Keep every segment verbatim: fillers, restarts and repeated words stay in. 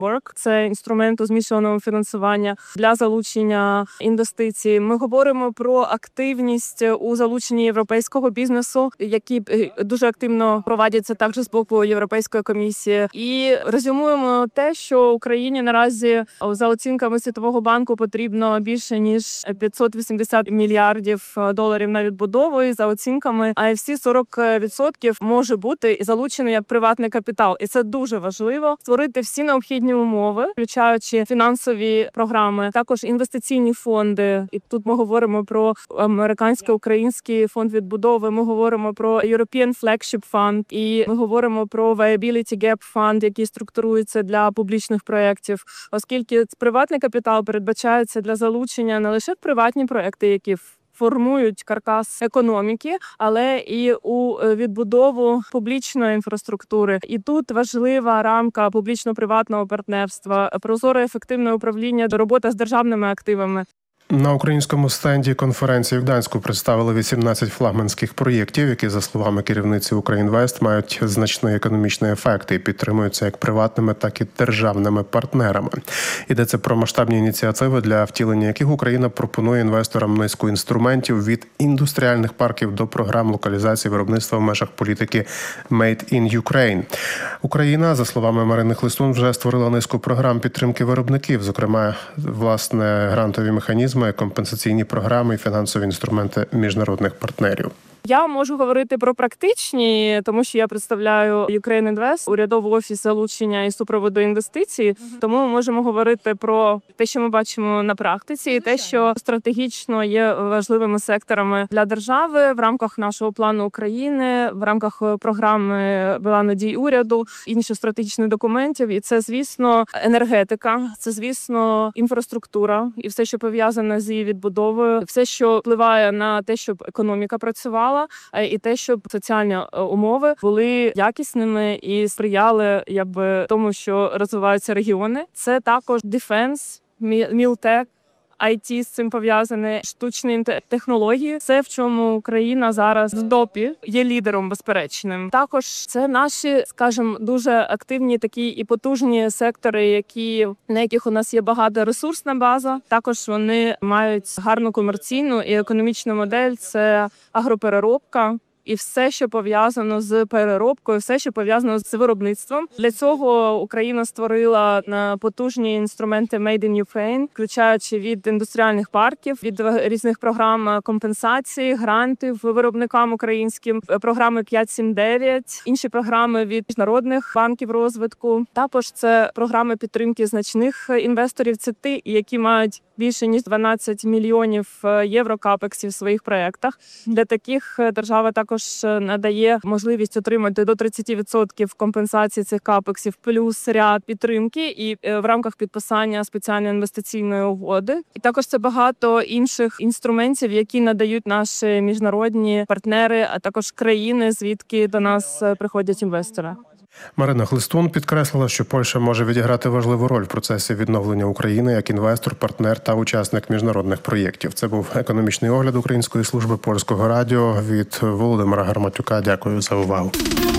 Work – це інструмент змішаного фінансування для залучення інвестицій. Ми говоримо про активність у залученні європейського бізнесу, які дуже активно проводяться також з боку Європейської комісії. І резюмуємо те, що Україні наразі за оцінками Світового банку потрібно більше ніж п'ятсот вісімдесят мільярдів доларів на відбудову. І за оцінками ай еф сі сорок відсотків може бути залучений як приватний капітал. І це дуже важливо – створити всі необхідні умови, включаючи фінансові програми, також інвестиційні фонди. І тут ми говоримо про американсько-український фонд відбудови, ми говоримо про European Flagship Fund і ми говоримо про Viability Gap Fund, який структурується для публічних проєктів, оскільки приватний капітал передбачається для залучення не лише в приватні проєкти, які формують каркас економіки, але і у відбудову публічної інфраструктури. І тут важлива рамка публічно-приватного партнерства, прозоре ефективне управління, робота з державними активами. На українському стенді конференції в Гданську представили вісімнадцять флагманських проєктів, які, за словами керівниці «Укрінвест», мають значний економічний ефект і підтримуються як приватними, так і державними партнерами. Йдеться про масштабні ініціативи, для втілення яких Україна пропонує інвесторам низку інструментів від індустріальних парків до програм локалізації виробництва в межах політики «Made in Ukraine». Україна, за словами Марини Хлистун, вже створила низку програм підтримки виробників, зокрема, власне, грантові механізми, компенсаційні програми і фінансові інструменти міжнародних партнерів. Я можу говорити про практичні, тому що я представляю Ukraine Invest, урядовий офіс залучення і супроводу інвестицій. Uh-huh. Тому ми можемо говорити про те, що ми бачимо на практиці, і те, що стратегічно є важливими секторами для держави в рамках нашого плану України, в рамках програми плану дій уряду, інших стратегічних документів. І це, звісно, енергетика, це, звісно, інфраструктура і все, що пов'язане з її відбудовою, все, що впливає на те, щоб економіка працювала, і те, щоб соціальні умови були якісними і сприяли, якби, тому, що розвиваються регіони. Це також дефенс, мілтек, ай ті з цим пов'язане, штучні технології. Це в чому Україна зараз в допі є лідером безперечним. Також це наші, скажімо, дуже активні такі і потужні сектори, які на яких у нас є багата ресурсна база. Також вони мають гарну комерційну і економічну модель. Це агропереробка. І все, що пов'язано з переробкою, все, що пов'язано з виробництвом. Для цього Україна створила потужні інструменти Made in Ukraine, включаючи від індустріальних парків, від різних програм компенсації, грантів виробникам українським, програми п'ять сім дев'ять, інші програми від міжнародних банків розвитку. Також це програми підтримки значних інвесторів. Це ті, які мають більше ніж дванадцять мільйонів євро капексів в своїх проєктах. Для таких держава також надає можливість отримати до тридцять відсотків компенсації цих капексів, плюс ряд підтримки і в рамках підписання спеціальної інвестиційної угоди. І також це багато інших інструментів, які надають наші міжнародні партнери, а також країни, звідки до нас приходять інвестори. Марина Хлистун підкреслила, що Польща може відіграти важливу роль в процесі відновлення України як інвестор, партнер та учасник міжнародних проєктів. Це був економічний огляд Української служби Польського радіо від Володимира Гарматюка. Дякую за увагу.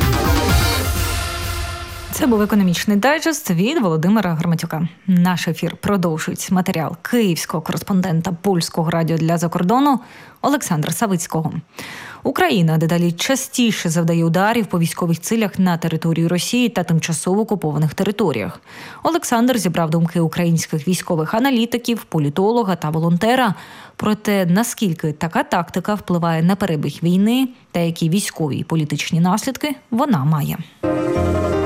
Це був економічний дайджест від Володимира Гарматюка. Наш ефір продовжують матеріал київського кореспондента Польського радіо для закордону Олександра Савицького. Україна дедалі частіше завдає ударів по військових цілях на території Росії та тимчасово окупованих територіях. Олександр зібрав думки українських військових аналітиків, політолога та волонтера про те, наскільки така тактика впливає на перебіг війни та які військові і політичні наслідки вона має.